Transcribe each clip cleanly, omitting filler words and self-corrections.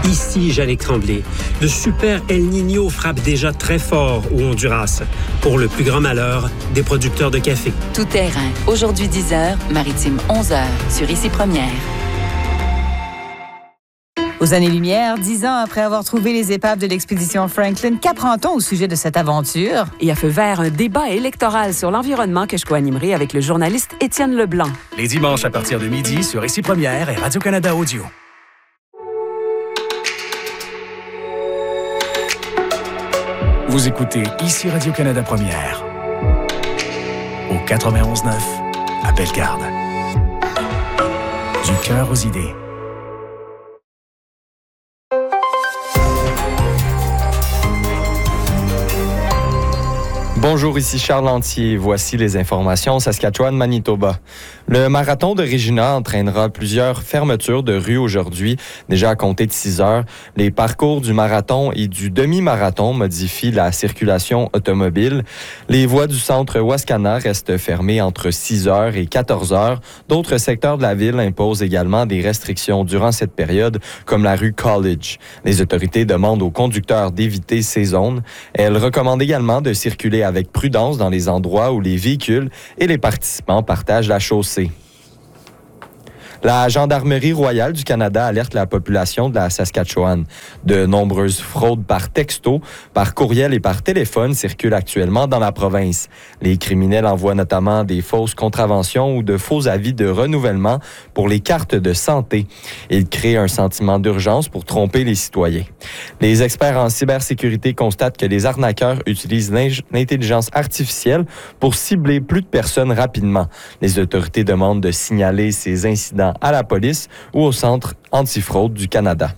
Ici, Jannick Tremblay. Le super El Niño frappe déjà très fort au Honduras, pour le plus grand malheur des producteurs de café. Tout terrain. Aujourd'hui 10h, Maritime 11h, sur Ici Première. Aux années-lumière, 10 ans après avoir trouvé les épaves de l'expédition Franklin, qu'apprend-on au sujet de cette aventure? Et à feu vert, un débat électoral sur l'environnement que je co-animerai avec le journaliste Étienne Leblanc. Les dimanches à partir de midi sur Ici Première et Radio-Canada Audio. Vous écoutez Ici Radio-Canada Première. Au 91.9, à Bellegarde. Du cœur aux idées. Bonjour, ici Charles Lantier. Voici les informations Saskatchewan-Manitoba. Le marathon de Regina entraînera plusieurs fermetures de rues aujourd'hui, déjà à compter de 6 heures. Les parcours du marathon et du demi-marathon modifient la circulation automobile. Les voies du centre Wascana restent fermées entre 6 heures et 14 heures. D'autres secteurs de la ville imposent également des restrictions durant cette période, comme la rue College. Les autorités demandent aux conducteurs d'éviter ces zones. Elles recommandent également de circuler avec prudence dans les endroits où les véhicules et les participants partagent la chaussée. La Gendarmerie royale du Canada alerte la population de la Saskatchewan. De nombreuses fraudes par texto, par courriel et par téléphone circulent actuellement dans la province. Les criminels envoient notamment des fausses contraventions ou de faux avis de renouvellement pour les cartes de santé. Ils créent un sentiment d'urgence pour tromper les citoyens. Les experts en cybersécurité constatent que les arnaqueurs utilisent l'intelligence artificielle pour cibler plus de personnes rapidement. Les autorités demandent de signaler ces incidents à la police ou au Centre antifraude du Canada.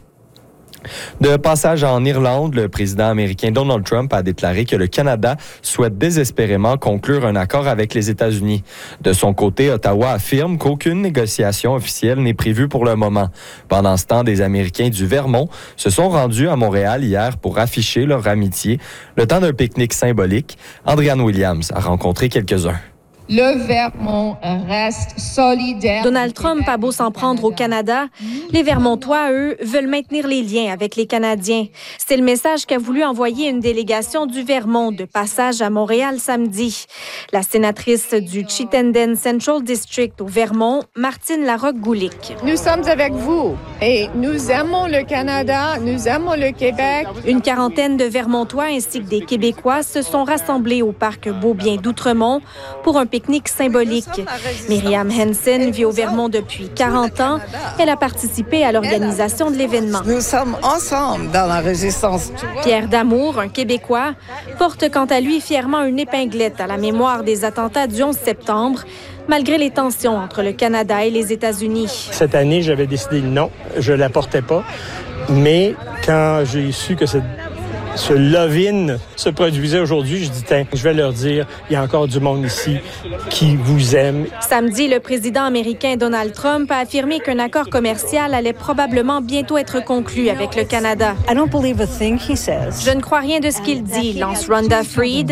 De passage en Irlande, le président américain Donald Trump a déclaré que le Canada souhaite désespérément conclure un accord avec les États-Unis. De son côté, Ottawa affirme qu'aucune négociation officielle n'est prévue pour le moment. Pendant ce temps, des Américains du Vermont se sont rendus à Montréal hier pour afficher leur amitié. Le temps d'un pique-nique symbolique, Andréane Williams a rencontré quelques-uns. Le Vermont reste solidaire. Donald Trump a beau s'en prendre au Canada, les Vermontois, eux, veulent maintenir les liens avec les Canadiens. C'est le message qu'a voulu envoyer une délégation du Vermont de passage à Montréal samedi. La sénatrice du Chittenden Central District au Vermont, Martine Larocque-Goulic. Nous sommes avec vous et nous aimons le Canada, nous aimons le Québec. Une quarantaine de Vermontois ainsi que des Québécois se sont rassemblés au parc Beaubien d'Outremont pour un pique-nique symbolique. Myriam Henson vit au Vermont depuis 40 ans. Elle a participé à l'organisation de l'événement. Nous sommes ensemble dans la résistance. Pierre Damour, un Québécois, porte quant à lui fièrement une épinglette à la mémoire des attentats du 11 septembre, malgré les tensions entre le Canada et les États-Unis. Cette année, j'avais décidé non, je la portais pas. Mais quand j'ai su que ce love-in se produisait aujourd'hui, je dis, je vais leur dire, il y a encore du monde ici qui vous aime. Samedi, le président américain Donald Trump a affirmé qu'un accord commercial allait probablement bientôt être conclu avec le Canada. I don't believe a thing he says. Je ne crois rien de ce qu'il dit, lance Rhonda Freed,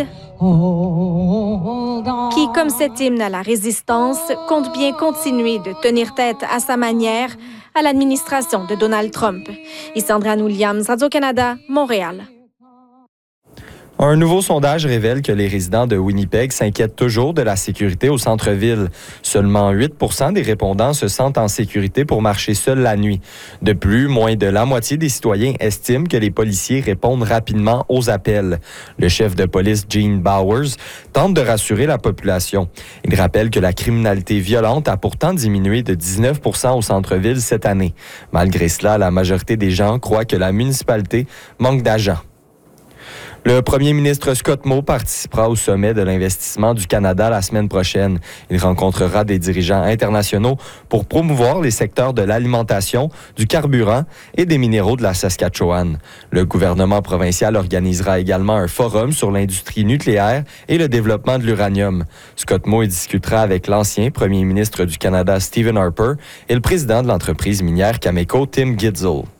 qui, comme cet hymne à la résistance, compte bien continuer de tenir tête à sa manière à l'administration de Donald Trump. Ici Andréane Williams, Radio-Canada, Montréal. Un nouveau sondage révèle que les résidents de Winnipeg s'inquiètent toujours de la sécurité au centre-ville. Seulement 8% des répondants se sentent en sécurité pour marcher seuls la nuit. De plus, moins de la moitié des citoyens estiment que les policiers répondent rapidement aux appels. Le chef de police, Gene Bowers, tente de rassurer la population. Il rappelle que la criminalité violente a pourtant diminué de 19% au centre-ville cette année. Malgré cela, la majorité des gens croient que la municipalité manque d'agents. Le premier ministre Scott Moe participera au sommet de l'investissement du Canada la semaine prochaine. Il rencontrera des dirigeants internationaux pour promouvoir les secteurs de l'alimentation, du carburant et des minéraux de la Saskatchewan. Le gouvernement provincial organisera également un forum sur l'industrie nucléaire et le développement de l'uranium. Scott Moe discutera avec l'ancien premier ministre du Canada Stephen Harper et le président de l'entreprise minière Cameco Tim Gitzel.